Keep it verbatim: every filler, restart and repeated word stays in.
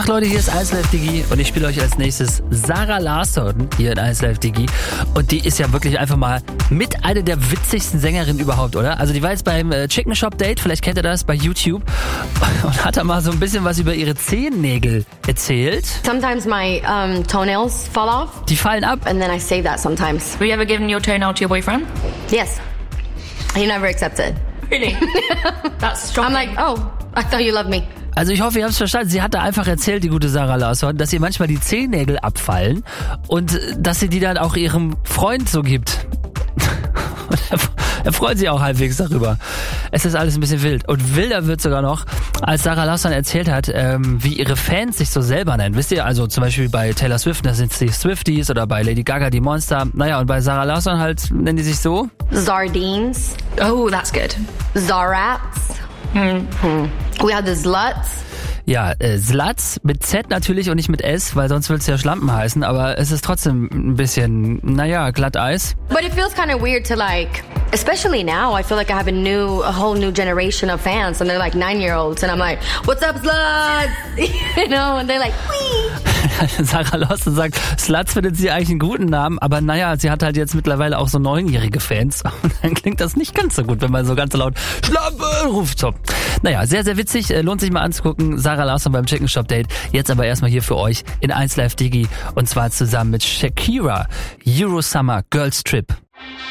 Tag Leute, hier ist eins Live Digi und ich spiele euch als nächstes Zara Larsson hier in eins Live Digi. Und die ist ja wirklich einfach mal mit einer der witzigsten Sängerinnen überhaupt, oder? Also die war jetzt beim Chicken Shop Date, vielleicht kennt ihr das, bei YouTube, und hat da mal so ein bisschen was über ihre Zehennägel erzählt. Sometimes my um, toenails fall off. Die fallen ab. And then I save that sometimes. Have you ever given your toenail to your boyfriend? Yes. He never accepted. Really? That's shocking. I'm like, oh, I thought you loved me. Also ich hoffe, ihr habt es verstanden. Sie hat da einfach erzählt, die gute Zara Larsson, dass ihr manchmal die Zehennägel abfallen und dass sie die dann auch ihrem Freund so gibt. Er freut sich auch halbwegs darüber. Es ist alles ein bisschen wild. Und wilder wird sogar noch, als Zara Larsson erzählt hat, ähm, wie ihre Fans sich so selber nennen. Wisst ihr, also zum Beispiel bei Taylor Swift, da sind es die Swifties, oder bei Lady Gaga die Monster. Naja, und bei Zara Larsson halt nennen die sich so. Sardines. Oh, that's good. Zarats. Mm. Hmm. We have the Sluts. Ja, äh, Sluts mit Z natürlich und nicht mit S, weil sonst willst du ja Schlampen heißen, aber es ist trotzdem ein bisschen, naja, Glatteis. But it feels kind of weird to like, especially now, I feel like I have a new, a whole new generation of fans and they're like nine-year-olds and I'm like, what's up, Sluts? You know, and they're like, wee. Zara Larsson sagt, Sluts findet sie eigentlich einen guten Namen, aber naja, sie hat halt jetzt mittlerweile auch so neunjährige Fans und dann klingt das nicht ganz so gut, wenn man so ganz laut Schlampe ruft. So. Naja, sehr, sehr witzig, lohnt sich mal anzugucken. Zara Larsson beim Chicken Shop Date. Jetzt aber erstmal hier für euch in eins Live Digi und zwar zusammen mit Shakira, Euro Summer Girls Trip.